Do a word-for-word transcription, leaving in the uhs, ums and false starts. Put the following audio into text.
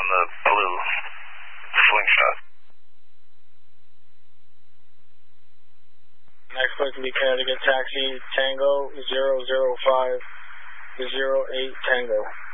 on the blue slingshot. Next place will be Connecticut Taxi Tango zero zero five zero eight Tango.